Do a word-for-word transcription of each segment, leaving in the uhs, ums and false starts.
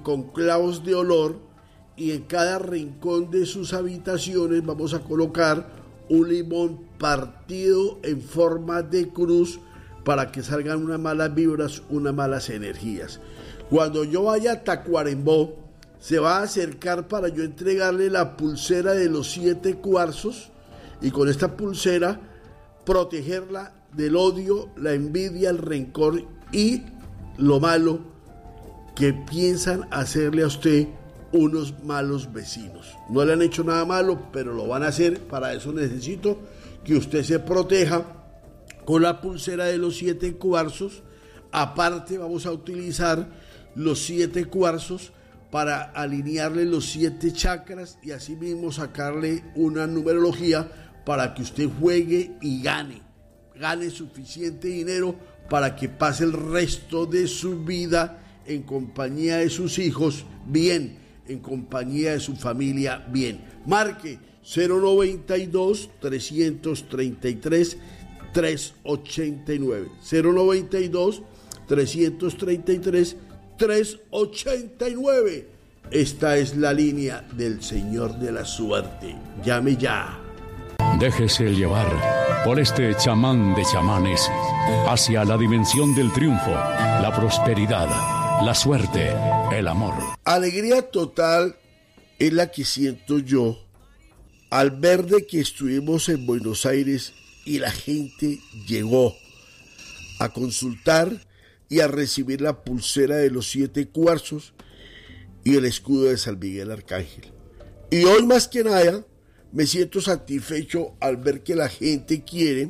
con clavos de olor, y en cada rincón de sus habitaciones vamos a colocar un limón partido en forma de cruz para que salgan unas malas vibras, unas malas energías. Cuando yo vaya a Tacuarembó, se va a acercar para yo entregarle la pulsera de los siete cuarzos, y con esta pulsera protegerla del odio, la envidia, el rencor y lo malo que piensan hacerle a usted unos malos vecinos. No le han hecho nada malo, pero lo van a hacer. Para eso necesito que usted se proteja con la pulsera de los siete cuarzos. Aparte vamos a utilizar los siete cuarzos para alinearle los siete chakras y así mismo sacarle una numerología para que usted juegue y gane, gane suficiente dinero para que pase el resto de su vida en compañía de sus hijos bien, en compañía de su familia bien. Marque cero noventa y dos, trescientos treinta y tres, trescientos ochenta y nueve, cero noventa y dos, trescientos treinta y tres, trescientos ochenta y nueve. Esta es la línea del Señor de la Suerte. Llame ya. Déjese llevar por este chamán de chamanes hacia la dimensión del triunfo, la prosperidad, la suerte, el amor. Alegría total es la que siento yo al ver de que estuvimos en Buenos Aires y la gente llegó a consultar y a recibir la pulsera de los siete cuarzos y el escudo de San Miguel Arcángel. Y hoy más que nada me siento satisfecho al ver que la gente quiere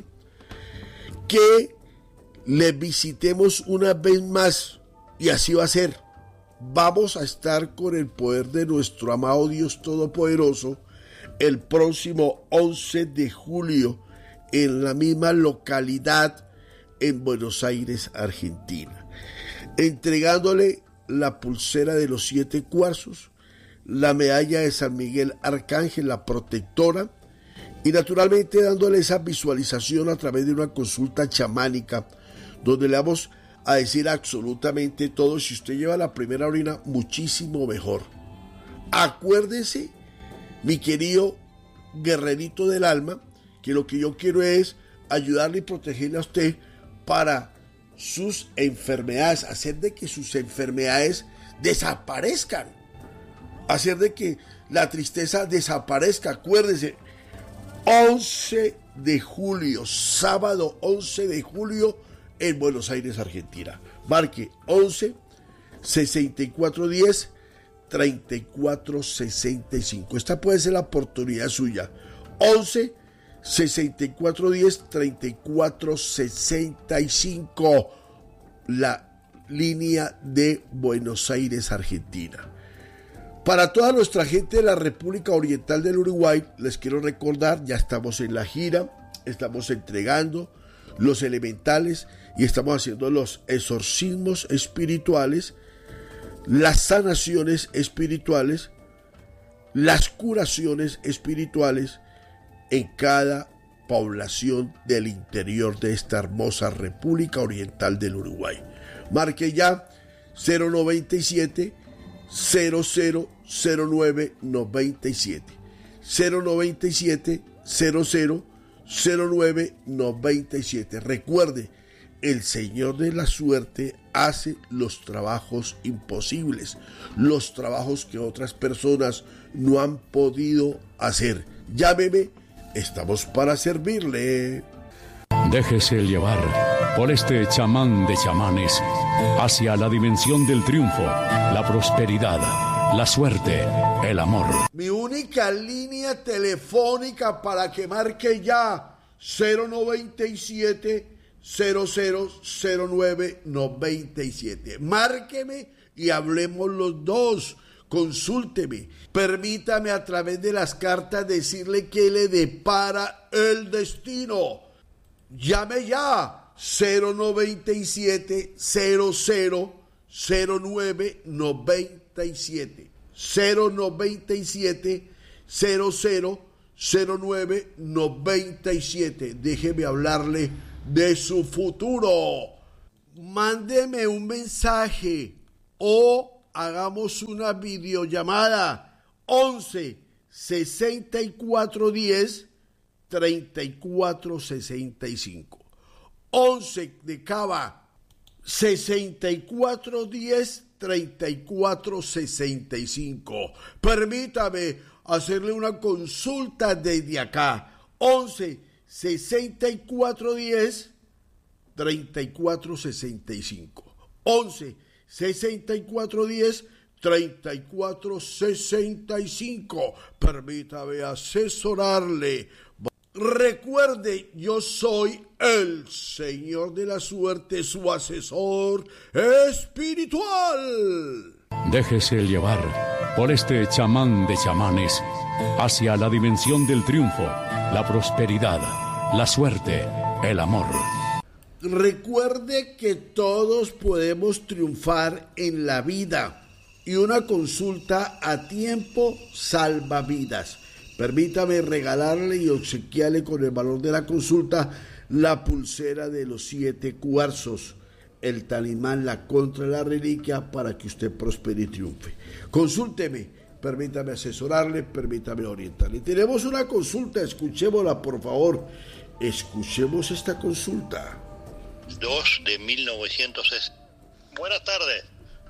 que le visitemos una vez más, y así va a ser. Vamos a estar con el poder de nuestro amado Dios Todopoderoso el próximo once de julio en la misma localidad en Buenos Aires, Argentina, entregándole la pulsera de los siete cuarzos, la medalla de San Miguel Arcángel, la protectora, y naturalmente dándole esa visualización a través de una consulta chamánica, donde le vamos a decir absolutamente todo. Si usted lleva la primera orina, muchísimo mejor. Acuérdese, mi querido guerrerito del alma, que lo que yo quiero es ayudarle y protegerle a usted para sus enfermedades, hacer de que sus enfermedades desaparezcan, hacer de que la tristeza desaparezca. Acuérdese, once de julio, sábado once de julio en Buenos Aires, Argentina. Marque once, sesenta y cuatro diez, treinta y cuatro sesenta y cinco. Esta puede ser la oportunidad suya. once, sesenta y cuatro diez, treinta y cuatro sesenta y cinco. La línea de Buenos Aires, Argentina. Para toda nuestra gente de la República Oriental del Uruguay, les quiero recordar, ya estamos en la gira, estamos entregando los elementales y estamos haciendo los exorcismos espirituales, las sanaciones espirituales, las curaciones espirituales en cada población del interior de esta hermosa República Oriental del Uruguay. Marque ya cero noventa y siete, cero cero cero nueve noventa y siete, cero noventa y siete, cero cero cero nueve noventa y siete. Recuerde, el Señor de la Suerte hace los trabajos imposibles, los trabajos que otras personas no han podido hacer. Llámeme, estamos para servirle. Déjese llevar por este chamán de chamanes hacia la dimensión del triunfo, la prosperidad, la suerte, el amor. Mi única línea telefónica para que marque ya cero noventa y siete, cero cero cero nueve noventa y siete. Márqueme y hablemos los dos. Consúlteme, permítame a través de las cartas decirle que le depara el destino. Llame ya cero noventa y siete, cero cero cero nueve noventa y siete, cero noventa y siete, cero cero cero nueve noventa y siete. Déjeme hablarle de su futuro. Mándeme un mensaje o hagamos una videollamada. once sesenta y cuatro diez treinta y cuatro sesenta y cinco. once de Cava, sesenta y cuatro diez treinta y cuatro sesenta y cinco. Permítame hacerle una consulta desde acá. once sesenta y cuatro diez treinta y cuatro sesenta y cinco. once sesenta y cuatro diez treinta y cuatro sesenta y cinco. Permítame asesorarle. Recuerde, yo soy el Señor de la Suerte, su asesor espiritual. Déjese llevar por este chamán de chamanes hacia la dimensión del triunfo, la prosperidad, la suerte, el amor. Recuerde que todos podemos triunfar en la vida y una consulta a tiempo salva vidas. Permítame regalarle y obsequiarle con el valor de la consulta la pulsera de los siete cuarzos, el talismán, la contra la reliquia, para que usted prospere y triunfe. Consúlteme, permítame asesorarle, permítame orientarle. Tenemos una consulta, escuchémosla por favor. Escuchemos esta consulta. dos de mil novecientos sesenta. Buenas tardes.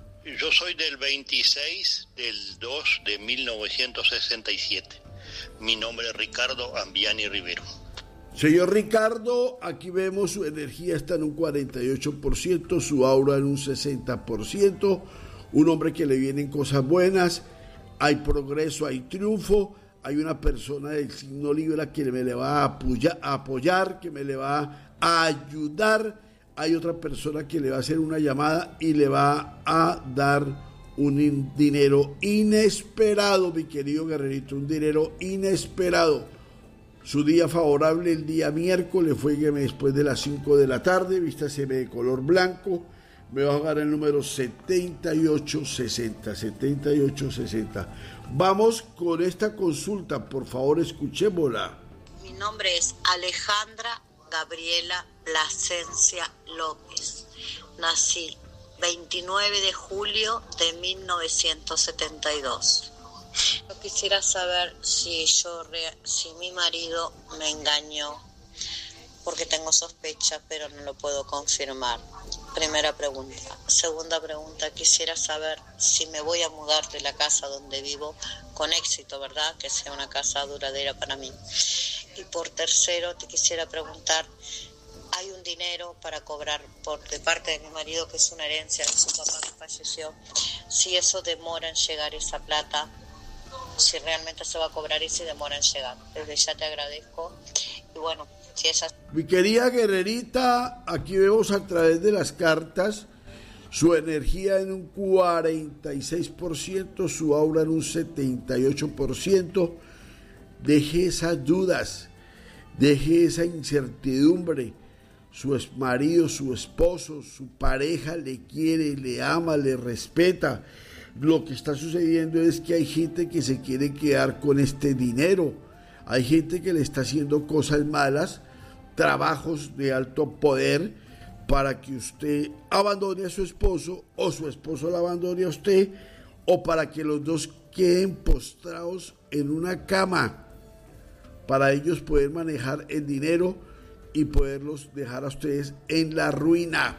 Yo soy del veintiséis del dos de mil novecientos sesenta y siete. Mi nombre es Ricardo Ambiani Rivero. Señor Ricardo, aquí vemos su energía está en un cuarenta y ocho por ciento, su aura en un sesenta por ciento. Un hombre que le vienen cosas buenas, hay progreso, hay triunfo. Hay una persona del signo Libra que me le va a apoyar, a apoyar, que me le va a ayudar. Hay otra persona que le va a hacer una llamada y le va a dar un in- dinero inesperado, mi querido guerrerito, un dinero inesperado. Su día favorable el día miércoles fue después de las cinco de la tarde, vístase de color blanco, me va a jugar el número setenta y ocho sesenta, setenta y ocho sesenta. Vamos con esta consulta, por favor, escuchémosla. Mi nombre es Alejandra Gabriela Plasencia López. Nací veintinueve de julio de mil novecientos setenta y dos. Yo quisiera saber si yo si mi marido me engañó, porque tengo sospecha, pero no lo puedo confirmar. Primera pregunta. Segunda pregunta, quisiera saber si me voy a mudar de la casa donde vivo con éxito, ¿verdad? Que sea una casa duradera para mí. Y por tercero, te quisiera preguntar, hay un dinero para cobrar por de parte de mi marido, que es una herencia de su papá que falleció. Si eso demora en llegar esa plata, si realmente se va a cobrar y si demora en llegar. Desde ya te agradezco. Y bueno, si esas... Mi querida guerrerita, aquí vemos a través de las cartas su energía en un cuarenta y seis por ciento, su aura en un setenta y ocho por ciento. Deje esas dudas, deje esa incertidumbre. Su marido, su esposo, su pareja le quiere, le ama, le respeta. Lo que está sucediendo es que hay gente que se quiere quedar con este dinero. Hay gente que le está haciendo cosas malas, trabajos de alto poder, para que usted abandone a su esposo o su esposo la abandone a usted, o para que los dos queden postrados en una cama, para ellos poder manejar el dinero y poderlos dejar a ustedes en la ruina.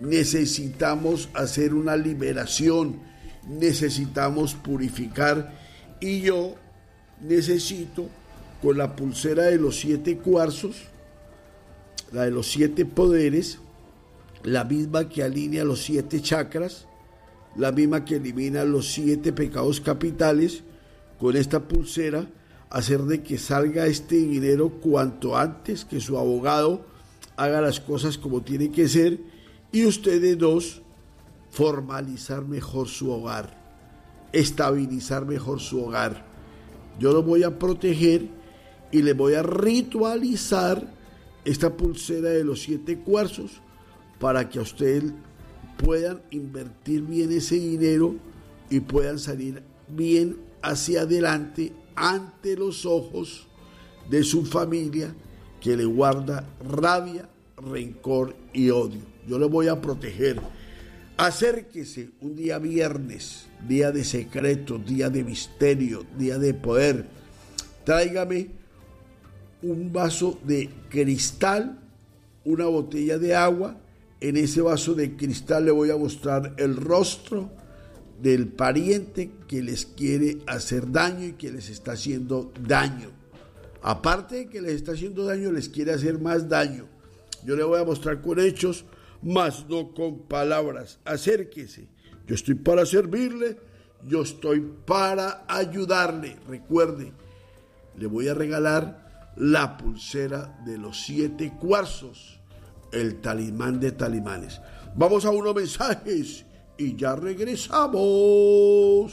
Necesitamos hacer una liberación, necesitamos purificar, y yo necesito, con la pulsera de los siete cuarzos, la de los siete poderes, la misma que alinea los siete chakras, la misma que elimina los siete pecados capitales, con esta pulsera hacer de que salga este dinero cuanto antes, que su abogado haga las cosas como tiene que ser, y ustedes dos formalizar mejor su hogar, estabilizar mejor su hogar. Yo lo voy a proteger y le voy a ritualizar esta pulsera de los siete cuarzos para que a ustedes puedan invertir bien ese dinero y puedan salir bien hacia adelante ante los ojos de su familia, que le guarda rabia, rencor y odio. Yo le voy a proteger. Acérquese un día viernes, día de secreto, día de misterio, día de poder. Tráigame un vaso de cristal, una botella de agua. En ese vaso de cristal le voy a mostrar el rostro del pariente que les quiere hacer daño y que les está haciendo daño. Aparte de que les está haciendo daño, les quiere hacer más daño. Yo le voy a mostrar con hechos, más no con palabras. Acérquese, yo estoy para servirle, yo estoy para ayudarle. Recuerde, le voy a regalar la pulsera de los siete cuarzos, el talismán de talismanes. Vamos a unos mensajes y ya regresamos.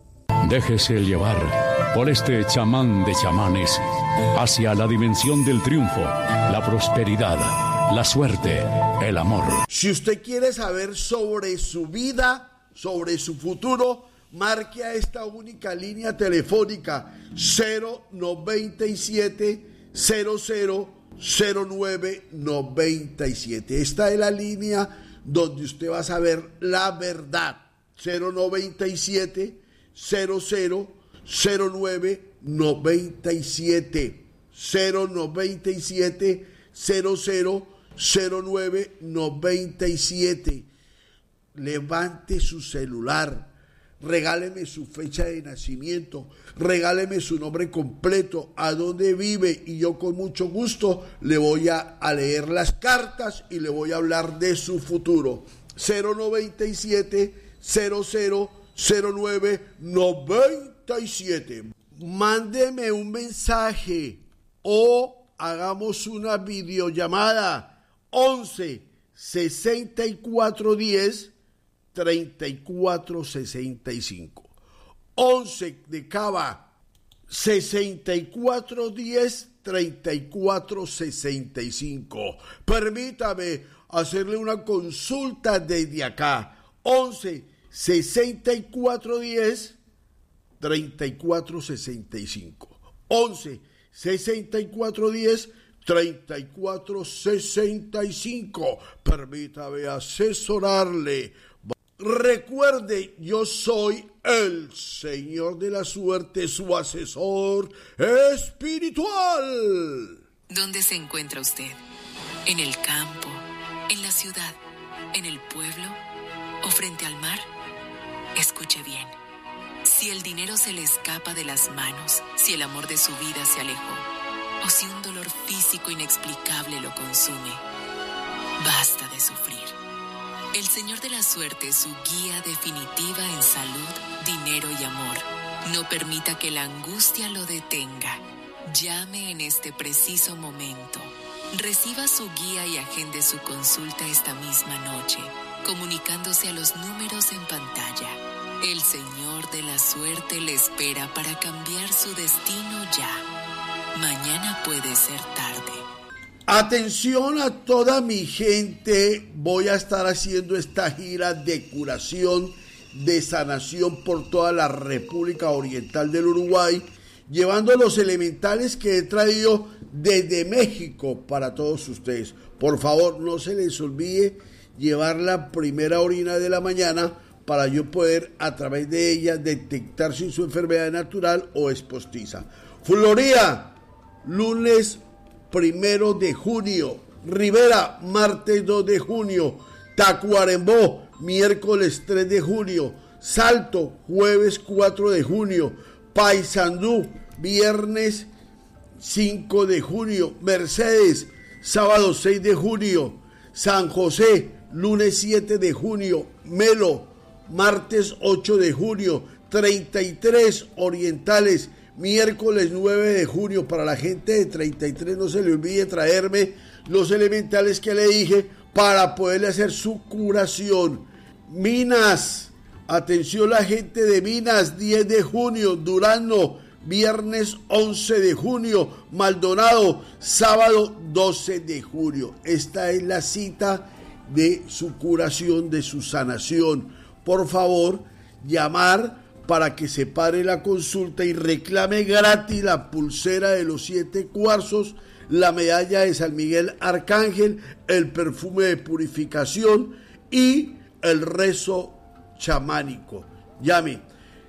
Déjese llevar por este chamán de chamanes hacia la dimensión del triunfo, la prosperidad, la suerte, el amor. Si usted quiere saber sobre su vida, sobre su futuro, marque a esta única línea telefónica cero noventa y siete cero cero cero nueve noventa y siete. Esta es la línea donde usted va a saber la verdad. cero noventa y siete cero cero cero nueve noventa y siete. cero noventa y siete cero cero cero nueve noventa y siete. Levante su celular, regáleme su fecha de nacimiento, regáleme su nombre completo, a dónde vive, y yo con mucho gusto le voy a, a leer las cartas y le voy a hablar de su futuro. cero noventa y siete cero cero cero nueve noventa y siete. Mándeme un mensaje o hagamos una videollamada. once sesenta y cuatro diez treinta y cuatro sesenta y cinco. once de Cava, sesenta y cuatro diez treinta y cuatro sesenta y cinco. Permítame hacerle una consulta desde acá. once sesenta y cuatro diez treinta y cuatro sesenta y cinco. once sesenta y cuatro diez treinta y cuatro sesenta y cinco. Permítame asesorarle. Recuerde, yo soy el Señor de la Suerte, su asesor espiritual. ¿Dónde se encuentra usted? ¿En el campo? ¿En la ciudad? ¿En el pueblo? ¿O frente al mar? Escuche bien. Si el dinero se le escapa de las manos, si el amor de su vida se alejó, o si un dolor físico inexplicable lo consume, basta de sufrir. El Señor de la Suerte es su guía definitiva en salud, dinero y amor. No permita que la angustia lo detenga. Llame en este preciso momento. Reciba su guía y agende su consulta esta misma noche, comunicándose a los números en pantalla. El Señor de la Suerte le espera para cambiar su destino ya. Mañana puede ser tarde. Atención a toda mi gente, voy a estar haciendo esta gira de curación, de sanación por toda la República Oriental del Uruguay, llevando los elementales que he traído desde México para todos ustedes. Por favor, no se les olvide llevar la primera orina de la mañana para yo poder a través de ella detectar si su enfermedad es natural o es postiza. Florida, lunes primero de junio. Rivera, martes dos de junio. Tacuarembó, miércoles tres de junio. Salto, jueves cuatro de junio. Paysandú, viernes cinco de junio. Mercedes, sábado seis de junio. San José, lunes siete de junio. Melo, martes ocho de junio. treinta y tres Orientales, miércoles nueve de junio. Para la gente de treinta y tres, no se le olvide traerme los elementales que le dije para poderle hacer su curación. Minas, atención la gente de Minas, diez de junio. Durazno, viernes once de junio. Maldonado, sábado doce de junio. Esta es la cita de su curación, de su sanación. Por favor, llamar para que se pare la consulta y reclame gratis la pulsera de los siete cuarzos, la medalla de San Miguel Arcángel, el perfume de purificación y el rezo chamánico. Llame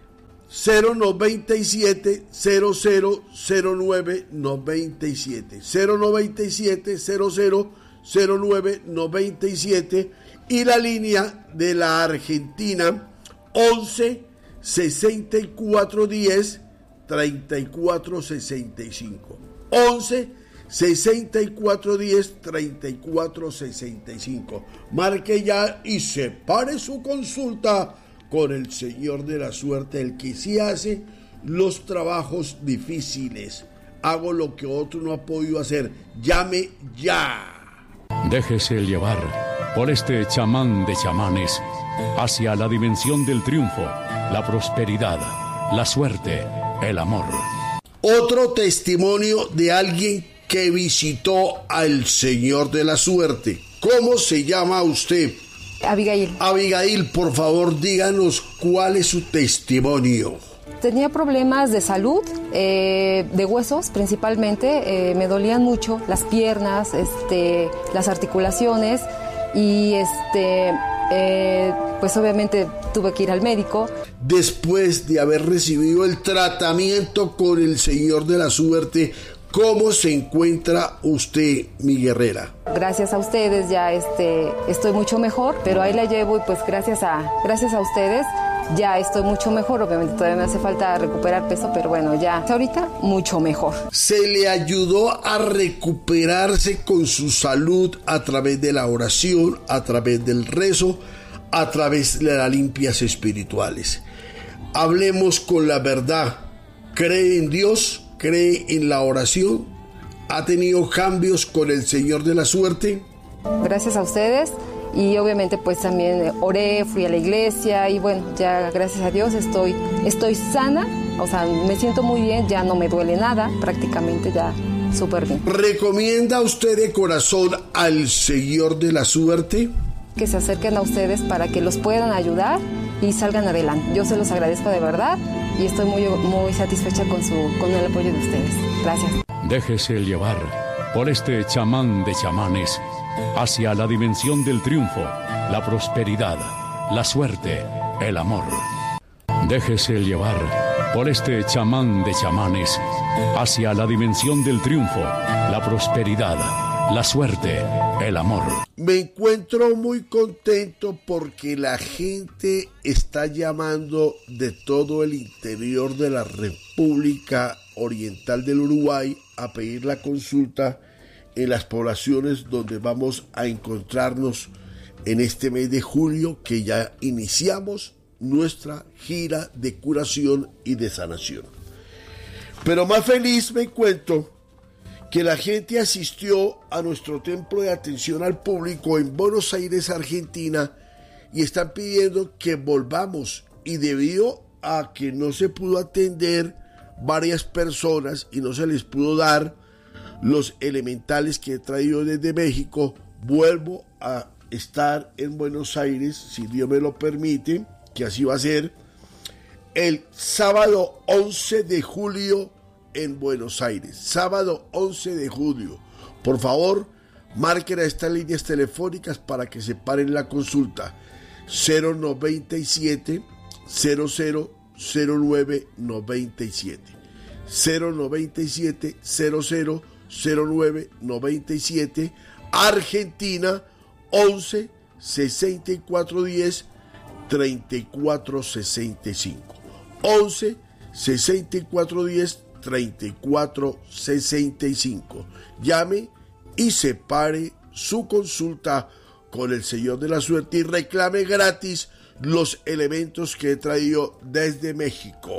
cero noventa y siete, cero cero cero nueve noventa y siete, cero noventa y siete, cero cero cero nueve noventa y siete y la línea de la Argentina once sesenta y cuatro diez treinta y cuatro sesenta y cinco, once sesenta y cuatro diez treinta y cuatro sesenta y cinco. Marque ya y separe su consulta con el Señor de la Suerte, el que sí hace los trabajos difíciles. Hago lo que otro no ha podido hacer. Llame ya. Déjese llevar por este chamán de chamanes hacia la dimensión del triunfo, la prosperidad, la suerte, el amor. Otro testimonio de alguien que visitó al Señor de la Suerte. ¿Cómo se llama usted? Abigail. Abigail, por favor, díganos cuál es su testimonio. Tenía problemas de salud, eh, de huesos principalmente, eh, me dolían mucho las piernas, este, las articulaciones y este, eh, pues obviamente tuve que ir al médico. Después de haber recibido el tratamiento con el Señor de la Suerte, ¿cómo se encuentra usted, mi guerrera? Gracias a ustedes ya este, estoy mucho mejor, pero ahí la llevo y pues gracias a, gracias a ustedes ya estoy mucho mejor. Obviamente todavía me hace falta recuperar peso, pero bueno, ya ahorita mucho mejor. Se le ayudó a recuperarse con su salud a través de la oración, a través del rezo, a través de las limpias espirituales. Hablemos con la verdad. ¿Cree en Dios? ¿Cree en la oración? ¿Ha tenido cambios con el Señor de la Suerte? Gracias a ustedes y obviamente pues también oré, fui a la iglesia y bueno, ya gracias a Dios estoy, estoy sana, o sea, me siento muy bien, ya no me duele nada, prácticamente ya súper bien. ¿Recomienda usted de corazón al Señor de la Suerte? Que se acerquen a ustedes para que los puedan ayudar y salgan adelante. Yo se los agradezco de verdad y estoy muy, muy satisfecha con, su, con el apoyo de ustedes. Gracias. Déjese llevar por este chamán de chamanes hacia la dimensión del triunfo, la prosperidad, la suerte, el amor. Déjese llevar por este chamán de chamanes hacia la dimensión del triunfo, la prosperidad, la suerte, el amor. Me encuentro muy contento porque la gente está llamando de todo el interior de la República Oriental del Uruguay a pedir la consulta en las poblaciones donde vamos a encontrarnos en este mes de julio, que ya iniciamos nuestra gira de curación y de sanación. Pero más feliz me encuentro que la gente asistió a nuestro templo de atención al público en Buenos Aires, Argentina, y están pidiendo que volvamos, y debido a que no se pudo atender varias personas y no se les pudo dar los elementales que he traído desde México, vuelvo a estar en Buenos Aires, si Dios me lo permite, que así va a ser, el sábado once de julio en Buenos Aires, sábado once de julio. Por favor, marquen a estas líneas telefónicas para que se paren la consulta. Cero noventa y siete, cero cero cero nueve noventa y siete, cero noventa y siete, cero cero cero nueve noventa y siete, Argentina once sesenta y cuatro diez treinta y cuatro sesenta y cinco, once sesenta y cuatro diez treinta y cuatro sesenta y cinco. Llame y separe su consulta con el Señor de la Suerte y reclame gratis los elementos que he traído desde México.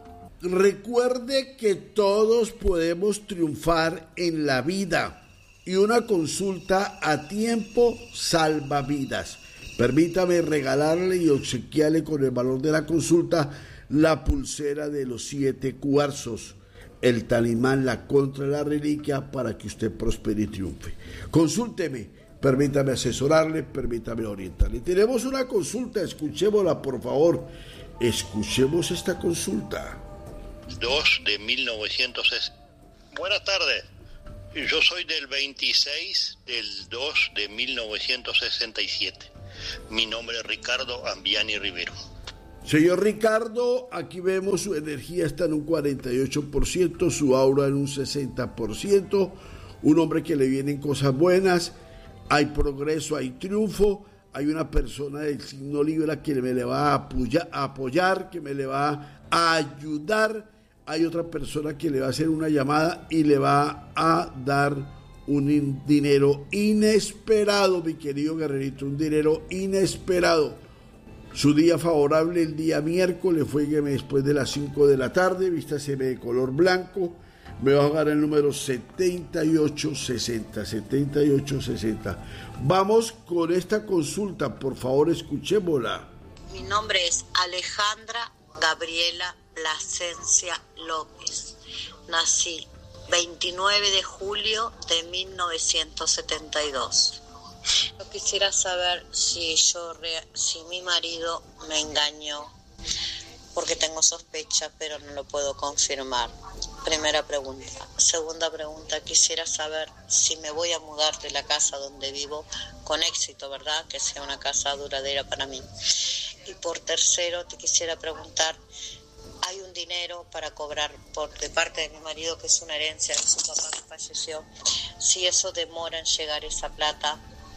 Recuerde que todos podemos triunfar en la vida y una consulta a tiempo salva vidas. Permítame regalarle y obsequiarle con el valor de la consulta la pulsera de los siete cuarzos, el talismán, la contra, la reliquia, para que usted prospere y triunfe. Consúlteme, permítame asesorarle, permítame orientarle. Tenemos una consulta, escuchémosla por favor. Escuchemos esta consulta. dos de mil novecientos sesenta. Buenas tardes. Yo soy del veintiséis del dos de mil novecientos sesenta y siete. Mi nombre es Ricardo Ambiani Rivero. Señor Ricardo, aquí vemos su energía está en un cuarenta y ocho por ciento, su aura en un sesenta por ciento, un hombre que le vienen cosas buenas, hay progreso, hay triunfo, hay una persona del signo Libra que me le va a apoyar, a apoyar, que me le va a ayudar, hay otra persona que le va a hacer una llamada y le va a dar un in- dinero inesperado, mi querido guerrerito, un dinero inesperado. Su día favorable el día miércoles fue después de las cinco de la tarde, vístaseme de color blanco, me va a dar el número setenta y ocho sesenta, setenta y ocho sesenta. Vamos con esta consulta, por favor, escuchémosla. Mi nombre es Alejandra Gabriela Plasencia López. Nací veintinueve de julio de mil novecientos setenta y dos. Yo quisiera saber si yo, si mi marido me engañó, porque tengo sospecha, pero no lo puedo confirmar. Primera pregunta. Segunda pregunta, quisiera saber si me voy a mudar de la casa donde vivo con éxito, ¿verdad? Que sea una casa duradera para mí. Y por tercero, te quisiera preguntar, hay un dinero para cobrar por de parte de mi marido, que es una herencia de su papá que falleció. Si eso demora en llegar esa plata,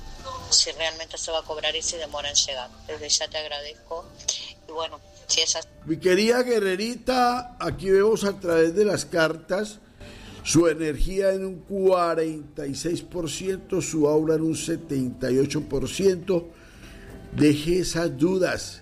si realmente se va a cobrar y si demora en llegar. Desde ya te agradezco. Y bueno, si es así. Mi querida guerrerita, aquí vemos a través de las cartas su energía en un cuarenta y seis por ciento, su aura en un setenta y ocho por ciento. Deje esas dudas,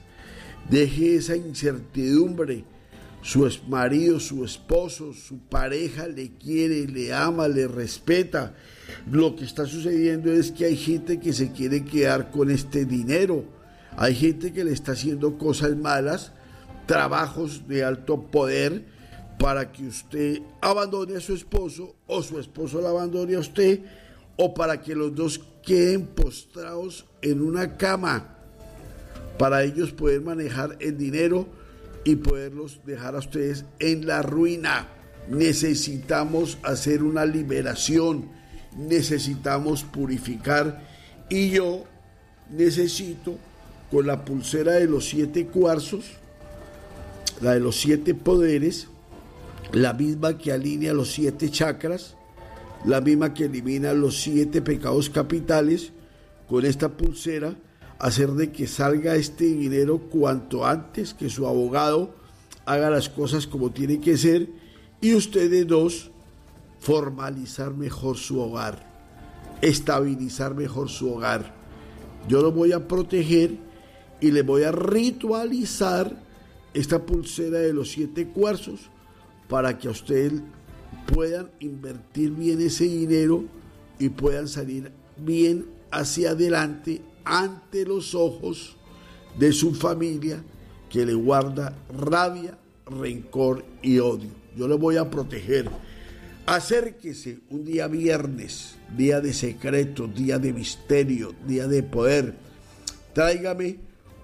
deje esa incertidumbre. Su marido, su esposo, su pareja le quiere, le ama, le respeta. Lo que está sucediendo es que hay gente que se quiere quedar con este dinero. Hay gente que le está haciendo cosas malas, trabajos de alto poder, para que usted abandone a su esposo o su esposo la abandone a usted, o para que los dos queden postrados en una cama, para ellos poder manejar el dinero y poderlos dejar a ustedes en la ruina. Necesitamos hacer una liberación, necesitamos purificar, y yo necesito, con la pulsera de los siete cuarzos, la de los siete poderes, la misma que alinea los siete chakras, la misma que elimina los siete pecados capitales, con esta pulsera hacer de que salga este dinero cuanto antes, que su abogado haga las cosas como tiene que ser, y ustedes dos formalizar mejor su hogar, estabilizar mejor su hogar. Yo lo voy a proteger y le voy a ritualizar esta pulsera de los siete cuarzos para que a ustedes puedan invertir bien ese dinero y puedan salir bien hacia adelante ante los ojos de su familia, que le guarda rabia, rencor y odio. Yo le voy a proteger. Acérquese un día viernes, día de secretos, día de misterio, día de poder. Tráigame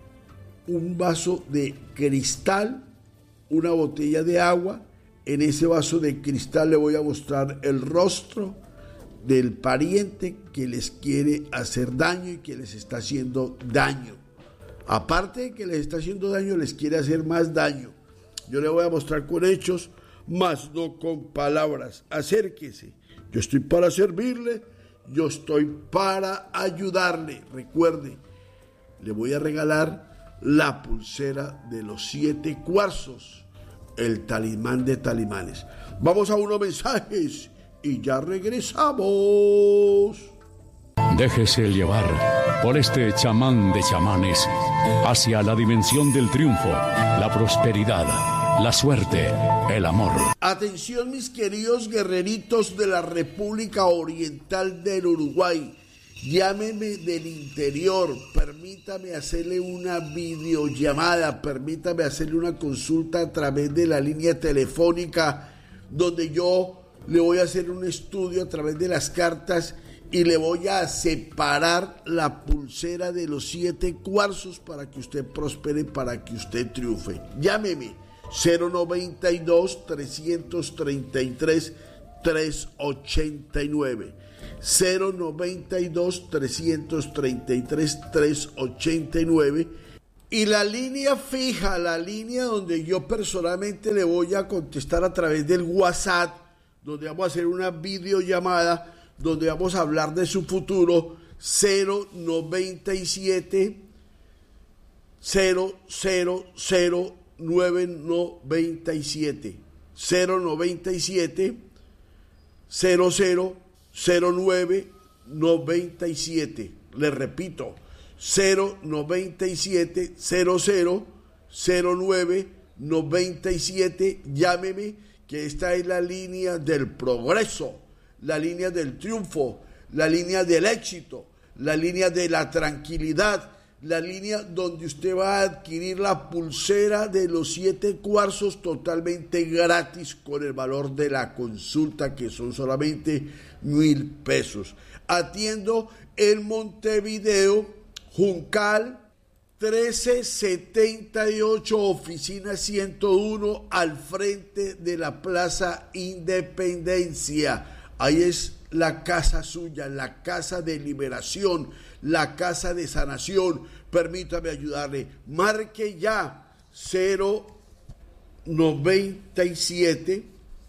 un vaso de cristal, una botella de agua. En ese vaso de cristal le voy a mostrar el rostro del pariente que les quiere hacer daño y que les está haciendo daño. Aparte de que les está haciendo daño, les quiere hacer más daño. Yo le voy a mostrar con hechos, más no con palabras. Acérquese. Yo estoy para servirle, yo estoy para ayudarle. Recuerde, le voy a regalar la pulsera de los siete cuarzos, el talismán de talismanes. Vamos a unos mensajes y ya regresamos. Déjese llevar por este chamán de chamanes hacia la dimensión del triunfo, la prosperidad, la suerte, el amor. Atención, mis queridos guerreritos de la República Oriental del Uruguay. Llámeme del interior, permítame hacerle una videollamada, permítame hacerle una consulta a través de la línea telefónica, donde yo le voy a hacer un estudio a través de las cartas y le voy a separar la pulsera de los siete cuarzos para que usted prospere, para que usted triunfe. Llámeme cero noventa y dos, trescientos treinta y tres, trescientos ochenta y nueve. cero noventa y dos, trescientos treinta y tres, trescientos ochenta y nueve. Y la línea fija, la línea donde yo personalmente le voy a contestar a través del WhatsApp, donde vamos a hacer una videollamada, donde vamos a hablar de su futuro, cero noventa y siete, cero cero cero, nueve noventa y siete, cero noventa y siete, cero cero cero nueve noventa y siete. Le repito, cero noventa y siete, cero cero cero nueve noventa y siete. Llámeme, que esta es la línea del progreso, la línea del triunfo, la línea del éxito, la línea de la tranquilidad, la línea donde usted va a adquirir la pulsera de los siete cuarzos totalmente gratis con el valor de la consulta, que son solamente mil pesos. Atiendo en Montevideo, Juncal trece setenta y ocho, oficina ciento uno, al frente de la Plaza Independencia. Ahí es la casa suya, la casa de liberación, la casa de sanación. Permítame ayudarle. Marque ya cero noventa y siete,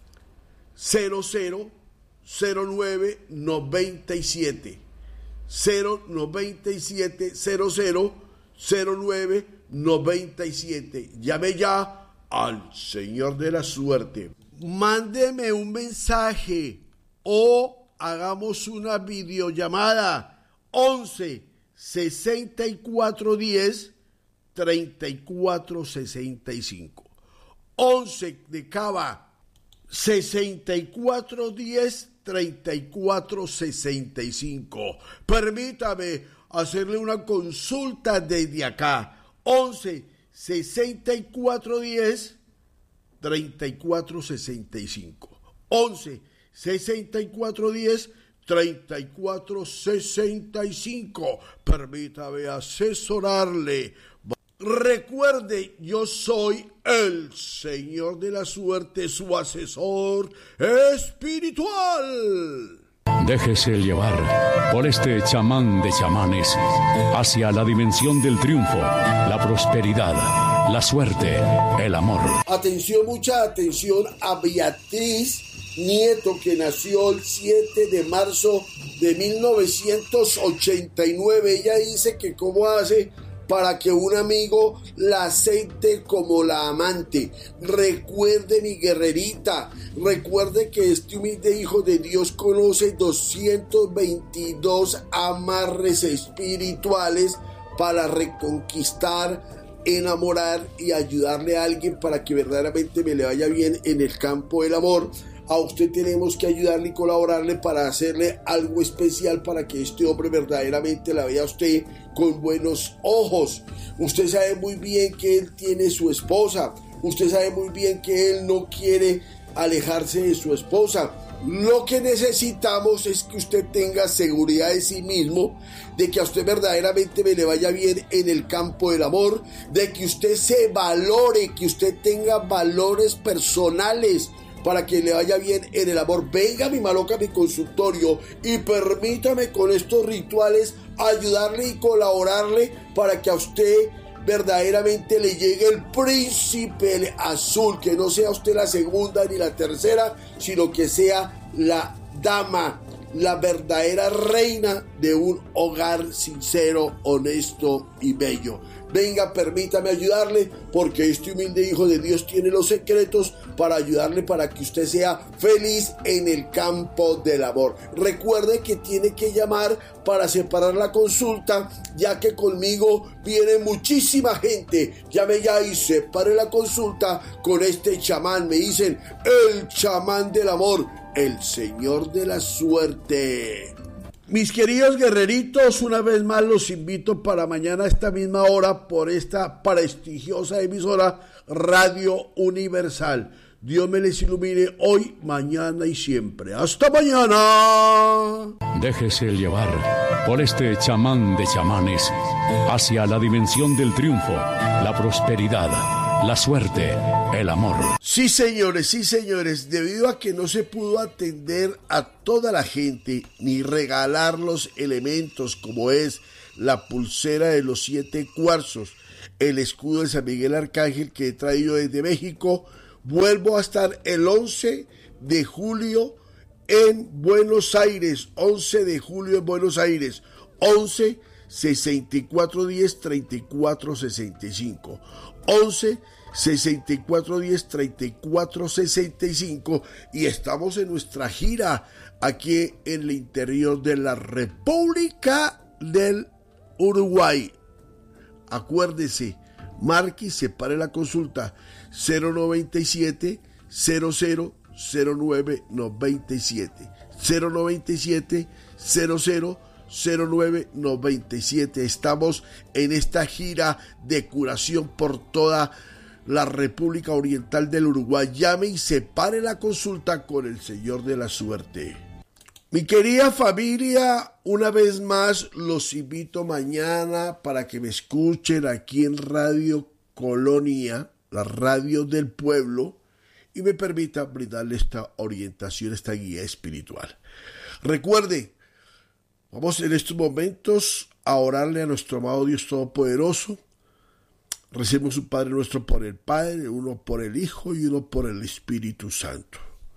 cero cero cero nueve noventa y siete. cero noventa y siete, cero cero cero nueve noventa y siete. Llame ya al Señor de la Suerte. Mándeme un mensaje o hagamos una videollamada. once sesenta y cuatro diez, treinta y cuatro sesenta y cinco. once de Cava, sesenta y cuatro diez, treinta y cuatro sesenta y cinco. Permítame hacerle una consulta desde acá. once sesenta y cuatro diez, treinta y cuatro sesenta y cinco. once sesenta y cuatro diez, treinta y cuatro sesenta y cinco. Permítame asesorarle. Recuerde, yo soy el Señor de la Suerte, su asesor espiritual. Déjese llevar por este chamán de chamanes hacia la dimensión del triunfo, la prosperidad, la suerte, el amor. Atención, mucha atención a Beatriz Nieto, que nació el siete de marzo de mil novecientos ochenta y nueve. Ella dice que cómo hace para que un amigo la acepte como la amante. Recuerde, mi guerrerita, recuerde que este humilde hijo de Dios conoce doscientos veintidós amarres espirituales para reconquistar, enamorar y ayudarle a alguien para que verdaderamente me le vaya bien en el campo del amor. A usted tenemos que ayudarle y colaborarle para hacerle algo especial para que este hombre verdaderamente la vea a usted con buenos ojos. Usted sabe muy bien que él tiene su esposa. Usted sabe muy bien que él no quiere alejarse de su esposa. Lo que necesitamos es que usted tenga seguridad de sí mismo, de que a usted verdaderamente me le vaya bien en el campo del amor, de que usted se valore, que usted tenga valores personales para que le vaya bien en el amor. Venga, mi maloca, a mi consultorio y permítame con estos rituales ayudarle y colaborarle para que a usted verdaderamente le llegue el príncipe azul, que no sea usted la segunda ni la tercera, sino que sea la dama, la verdadera reina de un hogar sincero, honesto y bello. Venga, permítame ayudarle, porque este humilde hijo de Dios tiene los secretos para ayudarle para que usted sea feliz en el campo del amor. Recuerde que tiene que llamar para separar la consulta, ya que conmigo viene muchísima gente. Llame ya y separe la consulta con este chamán. Me dicen el chamán del amor, el Señor de la Suerte. Mis queridos guerreritos, una vez más los invito para mañana a esta misma hora por esta prestigiosa emisora Radio Universal. Dios me les ilumine hoy, mañana y siempre. ¡Hasta mañana! Déjese llevar por este chamán de chamanes hacia la dimensión del triunfo, la prosperidad, la suerte, el amor. Sí, señores, sí, señores, debido a que no se pudo atender a toda la gente ni regalar los elementos como es la pulsera de los siete cuarzos, el escudo de San Miguel Arcángel que he traído desde México, vuelvo a estar el once de julio en Buenos Aires, once de julio en Buenos Aires, once sesenta y cuatro diez treinta y cuatro sesenta y cinco, once sesenta y cuatro diez treinta y cuatro sesenta y cinco, y estamos en nuestra gira aquí en el interior de la República del Uruguay. Acuérdese, marque y separe la consulta cero noventa y siete cero cero cero nueve noventa y siete, cero noventa y siete cero cero cero nueve noventa y siete. Estamos en esta gira de curación por toda la República Oriental del Uruguay. Llame y separe la consulta con el Señor de la Suerte. Mi querida familia, una vez más los invito mañana para que me escuchen aquí en Radio Colonia, la radio del pueblo, y me permita brindarle esta orientación, esta guía espiritual. Recuerde, vamos en estos momentos a orarle a nuestro amado Dios Todopoderoso. Recemos un Padre Nuestro por el Padre, uno por el Hijo y uno por el Espíritu Santo.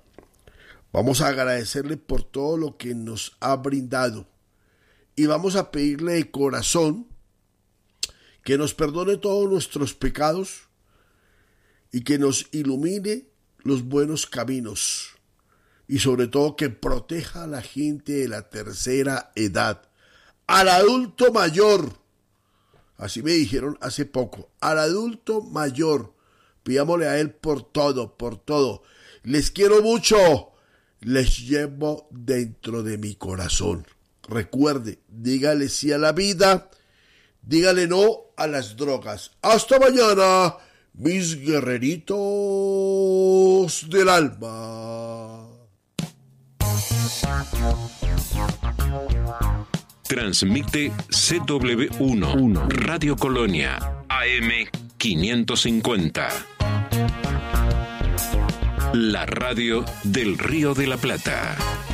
Vamos a agradecerle por todo lo que nos ha brindado y vamos a pedirle de corazón que nos perdone todos nuestros pecados y que nos ilumine los buenos caminos y sobre todo que proteja a la gente de la tercera edad, al adulto mayor. Así me dijeron hace poco, al adulto mayor, pidámosle a él por todo, por todo. Les quiero mucho, les llevo dentro de mi corazón. Recuerde, dígale sí a la vida, dígale no a las drogas. Hasta mañana, mis guerreritos del alma. Transmite C W uno, Radio Colonia, A M quinientos cincuenta. La radio del Río de la Plata.